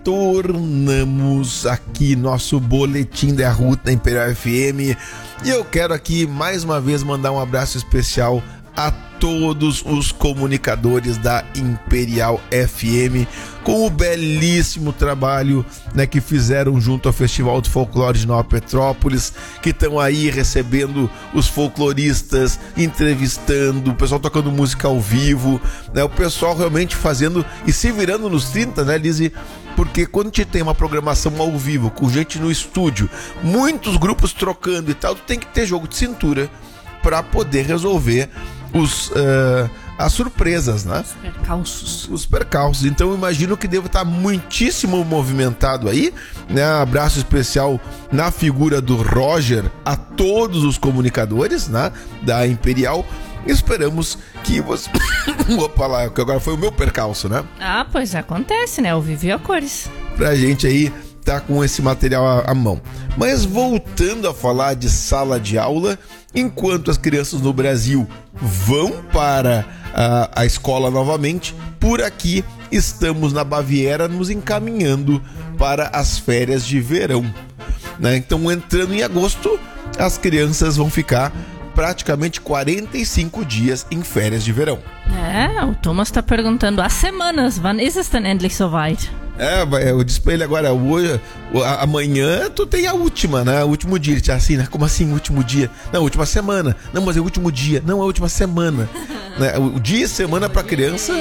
Tornamos aqui nosso boletim da Ruta Imperial FM e eu quero aqui mais uma vez mandar um abraço especial a todos os comunicadores da Imperial FM com o belíssimo trabalho, né, que fizeram junto ao Festival do Folclore de Nova Petrópolis, que estão aí recebendo os folcloristas, entrevistando, o pessoal tocando música ao vivo, né, o pessoal realmente fazendo e se virando nos 30, né, Lizzy? Porque quando a gente tem uma programação ao vivo, com gente no estúdio, muitos grupos trocando e tal, tu tem que ter jogo de cintura para poder resolver as surpresas, né? Os percalços. Então eu imagino que deve estar muitíssimo movimentado aí, né? Abraço especial na figura do Roger a todos os comunicadores, né, da Imperial. Esperamos que você... Opa lá, que agora foi o meu percalço, né? Ah, pois acontece, né? O vivo e a cores. Pra gente aí tá com esse material à mão. Mas voltando a falar de sala de aula, enquanto as crianças no Brasil vão para a escola novamente, por aqui estamos na Baviera nos encaminhando para as férias de verão, né? Então, entrando em agosto, as crianças vão ficar praticamente 45 dias em férias de verão. O Thomas está perguntando, há semanas, wann ist es denn endlich soweit? Eu disse pra ele agora, hoje, amanhã tu tem a última, né? O último dia. Ele disse assim, né? Como assim, o último dia? Não, última semana. Não, mas é o último dia. Não, é a última semana. Né? O dia e semana pra criança